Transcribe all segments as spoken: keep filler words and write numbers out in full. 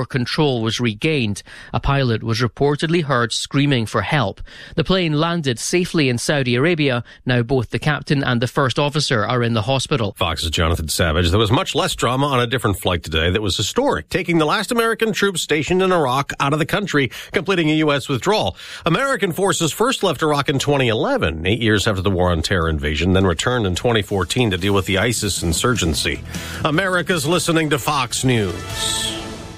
before control was regained. A pilot was reportedly heard screaming for help. The plane landed safely in Saudi Arabia. Now both the captain and the first officer are in the hospital. Fox's Jonathan Savage. There was much less drama on a different flight today that was historic, taking the last American troops stationed in Iraq out of the country, completing a U S withdrawal. American forces first left Iraq in twenty eleven, eight years after the War on Terror invasion, then returned in twenty fourteen to deal with the ISIS insurgency. America's listening to Fox News.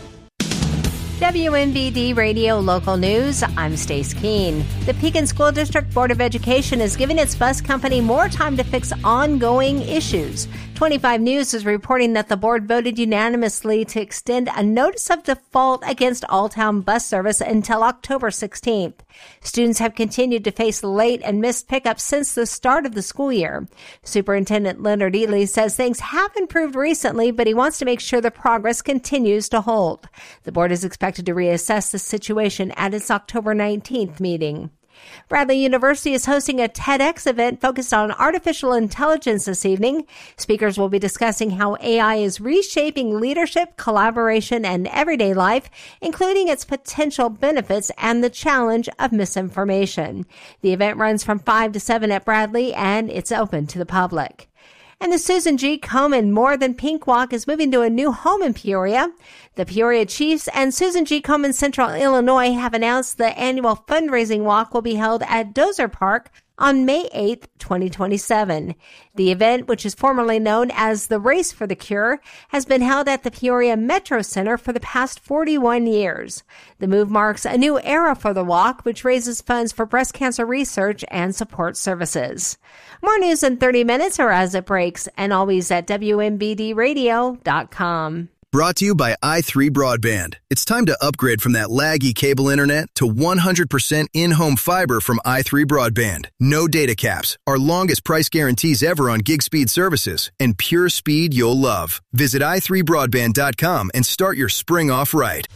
W M B D Radio Local News, I'm Stace Keene. The Pekin School District Board of Education is giving its bus company more time to fix ongoing issues. twenty-five News is reporting that the board voted unanimously to extend a notice of default against All-Town bus service until October sixteenth. Students have continued to face late and missed pickups since the start of the school year. Superintendent Leonard Ely says things have improved recently, but he wants to make sure the progress continues to hold. The board is expected to reassess the situation at its October nineteenth meeting. Bradley University is hosting a TEDx event focused on artificial intelligence this evening. Speakers will be discussing how A I is reshaping leadership, collaboration, and everyday life, including its potential benefits and the challenge of misinformation. The event runs from five to seven at Bradley, and it's open to the public. And the Susan G. Komen More Than Pink Walk is moving to a new home in Peoria. The Peoria Chiefs and Susan G. Komen Central Illinois have announced the annual fundraising walk will be held at Dozer Park on May eighth, twenty twenty-seven. The event, which is formerly known as the Race for the Cure, has been held at the Peoria Metro Center for the past forty-one years. The move marks a new era for the walk, which raises funds for breast cancer research and support services. More news in thirty minutes or as it breaks, and always at W M B D radio dot com. Brought to you by i three Broadband. It's time to upgrade from that laggy cable internet to one hundred percent in-home fiber from i three Broadband. No data caps, our longest price guarantees ever on gig speed services, and pure speed you'll love. Visit i three broadband dot com and start your spring off right.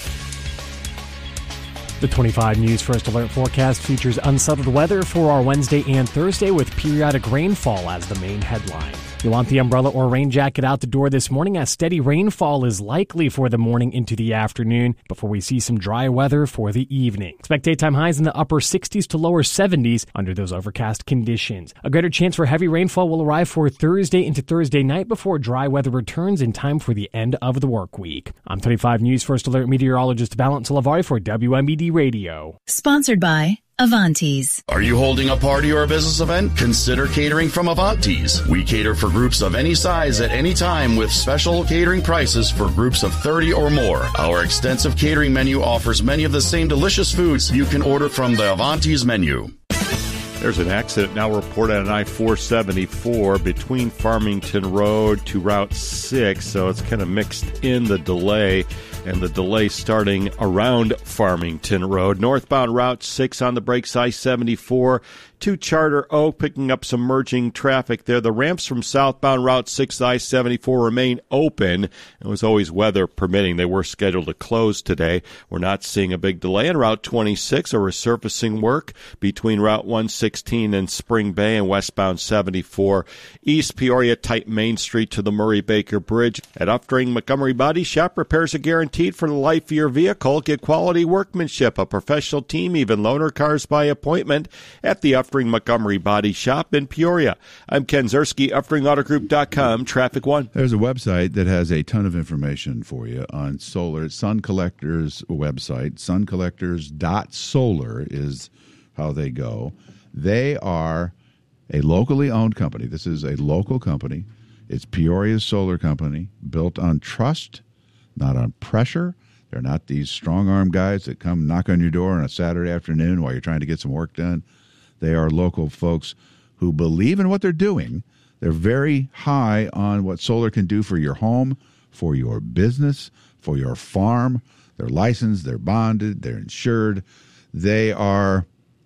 The twenty-five News First Alert forecast features unsettled weather for our Wednesday and Thursday with periodic rainfall as the main headline. You want the umbrella or rain jacket out the door this morning as steady rainfall is likely for the morning into the afternoon before we see some dry weather for the evening. Expect daytime highs in the upper sixties to lower seventies under those overcast conditions. A greater chance for heavy rainfall will arrive for Thursday into Thursday night before dry weather returns in time for the end of the work week. I'm twenty-five News First Alert meteorologist Valent Salavari for W M B D Radio. Sponsored by Avantes. Are you holding a party or a business event? Consider catering from Avantes. We cater for groups of any size at any time with special catering prices for groups of thirty or more. Our extensive catering menu offers many of the same delicious foods you can order from the Avantes menu. There's an accident now reported on I four seventy-four between Farmington Road to Route six, so it's kind of mixed in the delay, and the delay starting around Farmington Road. Northbound Route six on the brakes, I seventy-four to Charter Oak, picking up some merging traffic there. The ramps from southbound Route six, I seventy-four remain open. It was always weather permitting. They were scheduled to close today. We're not seeing a big delay in Route twenty-six, a resurfacing work between Route one sixteen and Spring Bay and westbound seventy-four. East Peoria, tight Main Street to the Murray-Baker Bridge. At Uftring Montgomery Body Shop, repairs are guaranteed for the life of your vehicle. Get quality workmanship, a professional team, even loaner cars by appointment at the Uftring Montgomery Body Shop in Peoria. I'm Ken Zerski, Uftring Auto Group dot com, Traffic One. There's a website that has a ton of information for you on solar. It's Sun Collector's website. sun collectors dot solar is how they go. They are a locally owned company. This is a local company. It's Peoria's solar company, built on trust, not on pressure. They're not these strong-arm guys that come knock on your door on a Saturday afternoon while you're trying to get some work done. They are local folks who believe in what they're doing. They're very high on what solar can do for your home, for your business, for your farm. They're licensed, they're bonded, they're insured. They are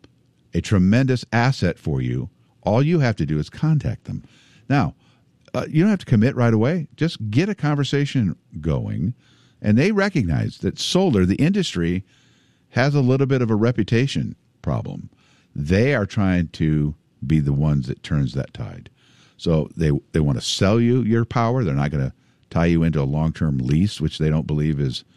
a tremendous asset for you. All you have to do is contact them. Now, uh, you don't have to commit right away. Just get a conversation going. And they recognize that solar, the industry, has a little bit of a reputation problem. They are trying to be the ones that turns that tide. So they they want to sell you your power. They're not going to tie you into a long-term lease, which they don't believe is